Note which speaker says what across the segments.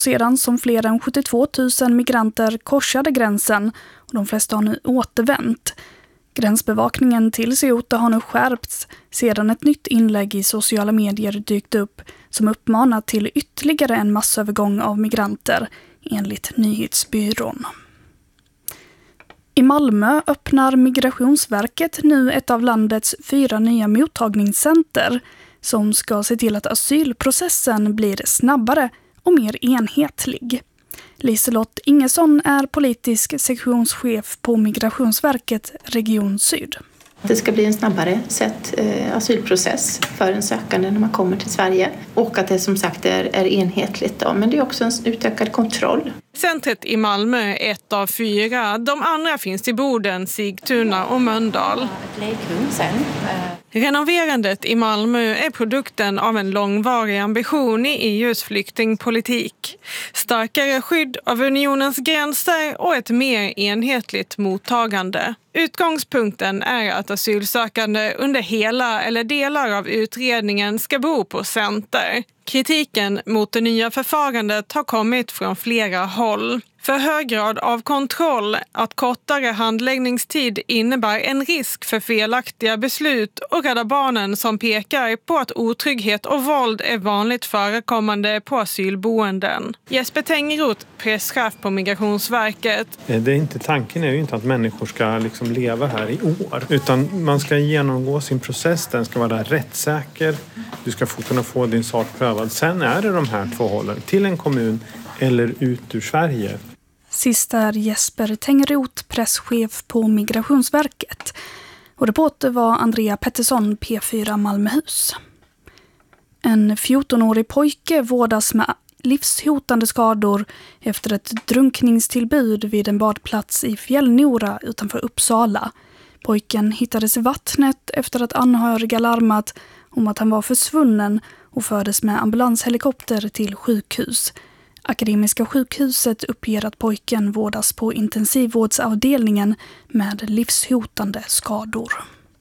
Speaker 1: Sedan som fler än 72 000 migranter korsade gränsen och de flesta har nu återvänt. Gränsbevakningen till Ceuta har nu skärpts sedan ett nytt inlägg i sociala medier dykt upp som uppmanar till ytterligare en massövergång av migranter, enligt nyhetsbyrån. I Malmö öppnar Migrationsverket nu ett av landets 4 nya mottagningscenter som ska se till att asylprocessen blir snabbare och mer enhetlig. Liselott Ingesson är politisk sektionschef på Migrationsverket Region Syd.
Speaker 2: Det ska bli en snabbare asylprocess för en sökande när man kommer till Sverige och att det som sagt är enhetligt då. Men det är också en utökad kontroll.
Speaker 3: Centret i Malmö är ett av 4. De andra finns i Boden, Sigtuna och Mölndal. Renoverandet i Malmö är produkten av en långvarig ambition i EUs flyktingpolitik. Starkare skydd av unionens gränser och ett mer enhetligt mottagande. Utgångspunkten är att asylsökande under hela eller delar av utredningen ska bo på center. Kritiken mot det nya förfarandet har kommit från flera håll. För hög grad av kontroll, att kortare handläggningstid innebär en risk för felaktiga beslut och Rädda Barnen som pekar på att otrygghet och våld är vanligt förekommande på asylboenden. Jesper Tengroth, presschef på Migrationsverket.
Speaker 4: Tanken är ju inte att människor ska leva här i år, utan man ska genomgå sin process, den ska vara rättssäker, du ska kunna få din sak prövad. Sen är det de här 2 hållen, till en kommun eller ut ur Sverige.
Speaker 1: Sist är Jesper Tengroth, presschef på Migrationsverket. Och reporter var Andrea Pettersson, P4 Malmöhus. En 14-årig pojke vårdas med livshotande skador efter ett drunkningstillbud vid en badplats i Fjällnora utanför Uppsala. Pojken hittades i vattnet efter att anhöriga larmat om att han var försvunnen och fördes med ambulanshelikopter till sjukhus. Akademiska sjukhuset uppger att pojken vårdas på intensivvårdsavdelningen med livshotande skador.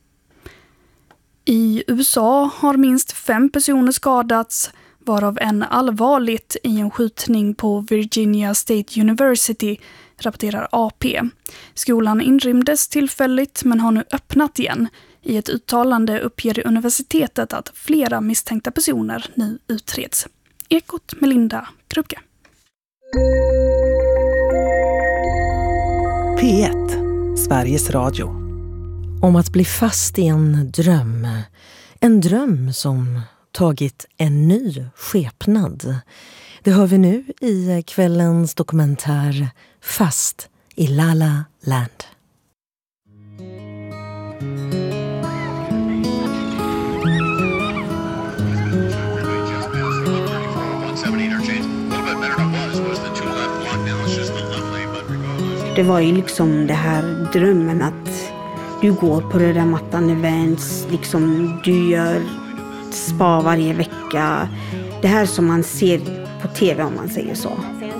Speaker 1: I USA har minst 5 personer skadats, varav en allvarligt i en skjutning på Virginia State University, rapporterar AP. Skolan inrymdes tillfälligt men har nu öppnat igen. I ett uttalande uppger universitetet att flera misstänkta personer nu utreds. Ekot med Linda Krupke.
Speaker 5: P1, Sveriges Radio. Om att bli fast i en dröm. En dröm som tagit en ny skepnad. Det hör vi nu i kvällens dokumentär Fast i La La Land.
Speaker 6: Det var ju det här drömmen att du går på röda mattan events, du gör spa varje vecka. Det här som man ser på TV om man säger så.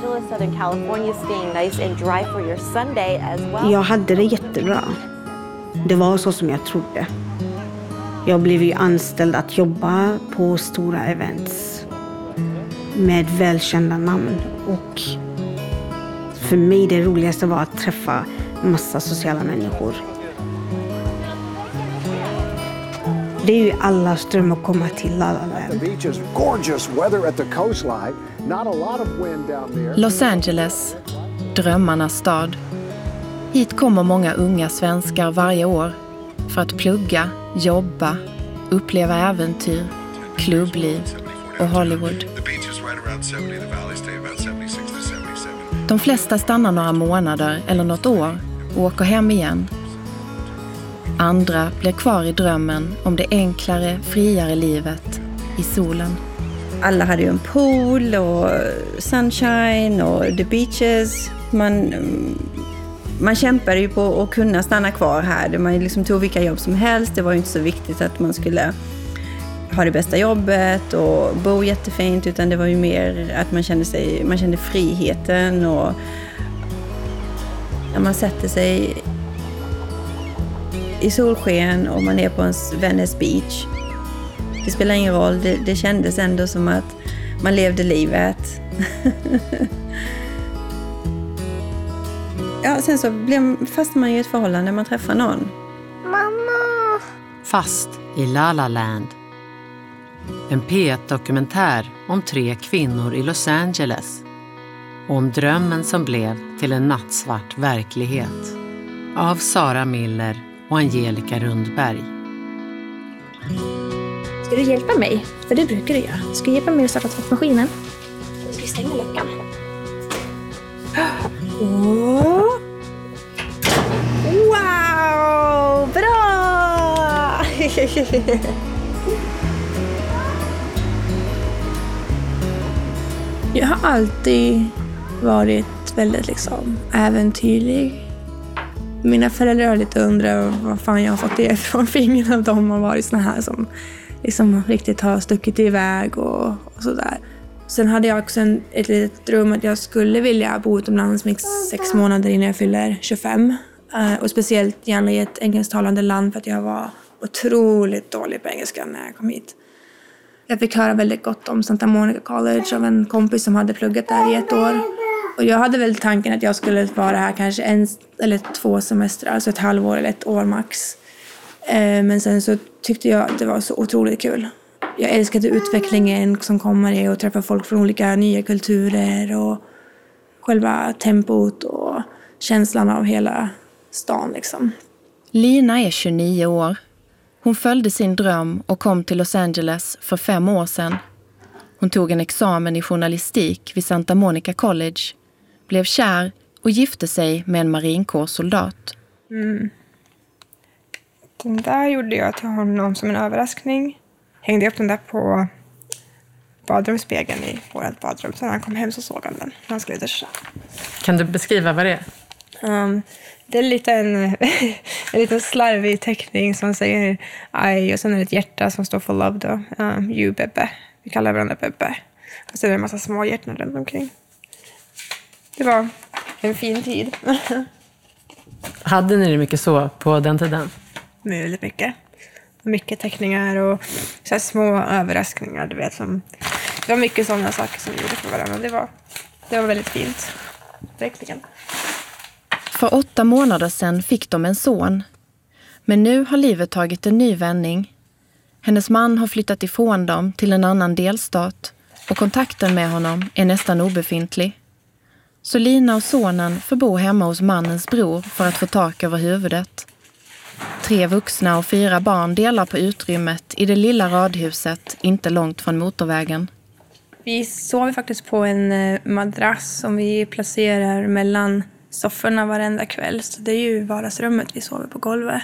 Speaker 6: Jag hade det jättebra. Det var så som jag trodde. Jag blev ju anställd att jobba på stora events med välkända namn och för mig det roligaste var att träffa massa sociala människor. Det är ju allas dröm att komma till La La Land.
Speaker 7: Los Angeles, drömmarnas stad. Hit kommer många unga svenskar varje år för att plugga, jobba, uppleva äventyr, klubbliv och Hollywood. De flesta stannar några månader eller något år och åker hem igen. Andra blir kvar i drömmen om det enklare, friare livet i solen.
Speaker 8: Alla hade ju en pool och sunshine och the beaches. Man kämpade ju på att kunna stanna kvar här. Man tog vilka jobb som helst. Det var ju inte så viktigt att man skulle ha det bästa jobbet och bo jättefint, utan det var ju mer att man kände friheten och när man sätter sig i solsken och man är på en Venice Beach. Det spelar ingen roll, det kändes ändå som att man levde livet. Ja, sen så fastnar man i ett förhållande när man träffar någon.
Speaker 9: Mamma! Fast i La La Land. En P1-dokumentär om 3 kvinnor i Los Angeles. Och om drömmen som blev till en nattsvart verklighet. Av Sara Miller och Angelica Rundberg.
Speaker 10: Ska du hjälpa mig? För det brukar du göra. Ska du hjälpa mig att starta tvättmaskinen? Jag ska stänga luckan. Oh. Wow! Bra!
Speaker 11: Jag har alltid varit väldigt äventyrlig. Mina föräldrar har lite undrat vad fan jag har fått det ifrån. För ingen av dem har varit såna här som riktigt har stuckit iväg och sådär. Sen hade jag också ett litet dröm att jag skulle vilja bo utomlands med 6 månader innan jag fyller 25. Och speciellt gärna i ett engelsktalande land för att jag var otroligt dålig på engelska när jag kom hit. Jag fick höra väldigt gott om Santa Monica College av en kompis som hade pluggat där i 1 år. Och jag hade väl tanken att jag skulle vara här kanske 1 eller 2 semestrar, alltså 1 halvår eller 1 år max. Men sen så tyckte jag att det var så otroligt kul. Jag älskade utvecklingen som kommer i att träffa folk från olika nya kulturer och själva tempot och känslan av hela stan
Speaker 7: Lina är 29 år. Hon följde sin dröm och kom till Los Angeles för 5 år sedan. Hon tog en examen i journalistik vid Santa Monica College, blev kär och gifte sig med en marinkårssoldat.
Speaker 11: Den där gjorde jag till honom som en överraskning. Hängde upp den där på badrumsspegeln i vårt badrum. Så när han kom hem så såg han den. Han skulle duscha.
Speaker 12: Kan du beskriva vad det är?
Speaker 11: Det är en liten slarvig teckning som säger I och sen är det ett hjärta som står för love då. You Bebbe. Vi kallar varandra Bebbe. Och så är det en massa små hjärtan runt omkring. Det var en fin tid.
Speaker 12: Hade ni det mycket så på den tiden?
Speaker 11: Väldigt mycket. Mycket teckningar och så här små överraskningar, du vet. Det var mycket sådana saker som vi gjorde för varandra. Det var väldigt fint. Verkligen.
Speaker 7: För 8 månader sedan fick de en son. Men nu har livet tagit en ny vändning. Hennes man har flyttat ifrån dem till en annan delstat och kontakten med honom är nästan obefintlig. Så Lina och sonen får bo hemma hos mannens bror för att få tak över huvudet. 3 vuxna och 4 barn delar på utrymmet i det lilla radhuset inte långt från motorvägen.
Speaker 11: Vi sover faktiskt på en madrass som vi placerar mellan sofforna varenda kväll. Så det är ju vardagsrummet, vi sover på golvet.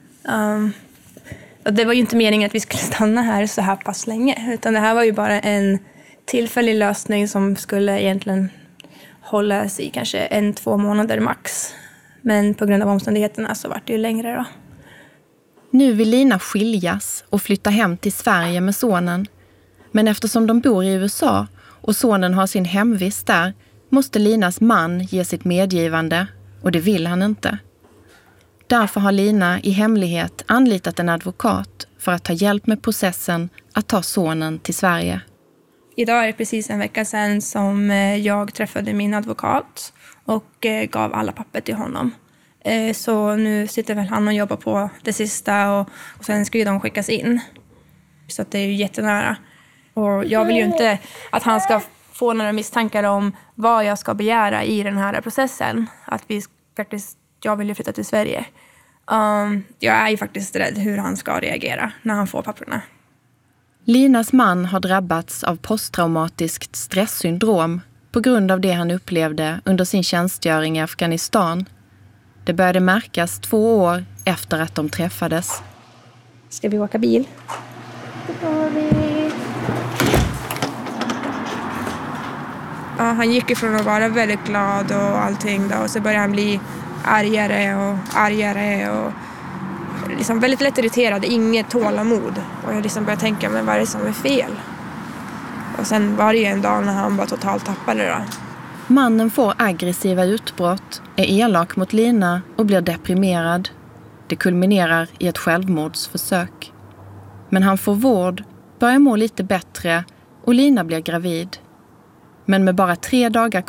Speaker 11: Och det var ju inte meningen att vi skulle stanna här så här pass länge. Utan det här var ju bara en tillfällig lösning som skulle egentligen hållas i kanske 1-2 månader max. Men på grund av omständigheterna så var det ju längre då.
Speaker 7: Nu vill Lina skiljas och flytta hem till Sverige med sonen. Men eftersom de bor i USA och sonen har sin hemvist där måste Linas man ge sitt medgivande och det vill han inte. Därför har Lina i hemlighet anlitat en advokat för att ta hjälp med processen att ta sonen till Sverige.
Speaker 11: Idag är det precis en vecka sedan som jag träffade min advokat och gav alla papper till honom. Så nu sitter väl han och jobbar på det sista och sen ska ju de skickas in. Så att det är ju jättenära. Och jag vill ju inte att han ska få några misstankar om vad jag ska begära i den här processen. Att jag vill ju flytta till Sverige. Jag är ju faktiskt rädd hur han ska reagera när han får papperna.
Speaker 7: Linas man har drabbats av posttraumatiskt stresssyndrom på grund av det han upplevde under sin tjänstgöring i Afghanistan. Det började märkas 2 år efter att de träffades.
Speaker 10: Ska vi åka bil?
Speaker 11: Ja, han gick ifrån att vara väldigt glad och allting då, och så började han bli argare och liksom väldigt lätt irriterad, inget tålamod. Och jag liksom började tänka, men vad är det som är fel? Och sen var det ju en dag när han var totalt tappade då.
Speaker 7: Mannen får aggressiva utbrott, är elak mot Lina och blir deprimerad. Det kulminerar i ett självmordsförsök. Men han får vård, börjar må lite bättre och Lina blir gravid. Men med bara 3 dagar